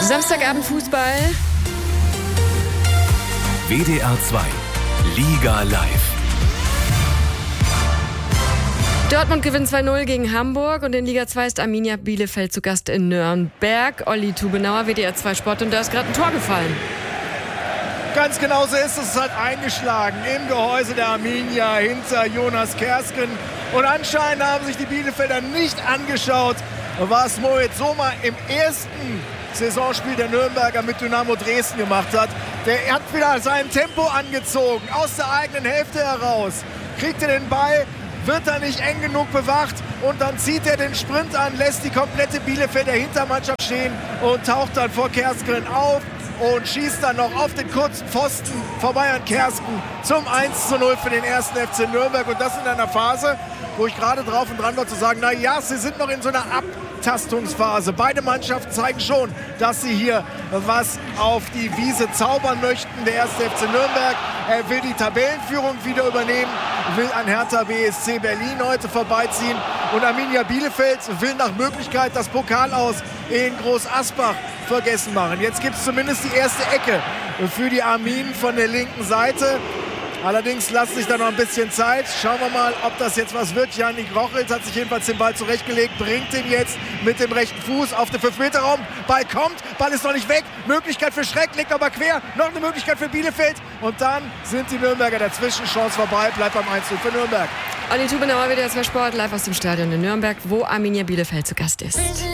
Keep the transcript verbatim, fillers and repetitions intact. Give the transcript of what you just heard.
Samstagabend Fußball. W D R zwei Liga live. Dortmund gewinnt zwei null gegen Hamburg und in Liga zwei ist Arminia Bielefeld zu Gast in Nürnberg. Olli Tubenauer, W D R zwei Sport, und da ist gerade ein Tor gefallen. Ganz genau so ist es. Es hat eingeschlagen im Gehäuse der Arminia hinter Jonas Kersken. Und anscheinend haben sich die Bielefelder nicht angeschaut, was Moritz Sommer im ersten Saisonspiel der Nürnberger mit Dynamo Dresden gemacht hat. Der hat wieder sein Tempo angezogen, aus der eigenen Hälfte heraus. Kriegt er den Ball, wird er nicht eng genug bewacht und dann zieht er den Sprint an, lässt die komplette Bielefelder Hintermannschaft stehen und taucht dann vor Kersken auf und schießt dann noch auf den kurzen Pfosten vorbei an Kersken zum eins zu null für den ersten F C Nürnberg. Und das in einer Phase, wo ich gerade drauf und dran war zu sagen, na ja, sie sind noch in so einer Abtastungsphase. Beide Mannschaften zeigen schon, dass sie hier was auf die Wiese zaubern möchten. Der erste F C Nürnberg, er will die Tabellenführung wieder übernehmen, will an Hertha B S C Berlin heute vorbeiziehen. Und Arminia Bielefeld will nach Möglichkeit das Pokal aus in Groß Asbach vergessen machen. Jetzt gibt es zumindest die erste Ecke für die Arminen von der linken Seite. Allerdings lässt sich da noch ein bisschen Zeit. Schauen wir mal, ob das jetzt was wird. Yannick Rochels hat sich jedenfalls den Ball zurechtgelegt, bringt ihn jetzt mit dem rechten Fuß auf den fünf Meter Raum. Ball kommt, Ball ist noch nicht weg. Möglichkeit für Schreck, legt aber quer. Noch eine Möglichkeit für Bielefeld. Und dann sind die Nürnberger dazwischen. Chance vorbei, bleibt beim eins zu null für Nürnberg. Olli Tubenauer, W D R zwei Sport, live aus dem Stadion in Nürnberg, wo Arminia Bielefeld zu Gast ist.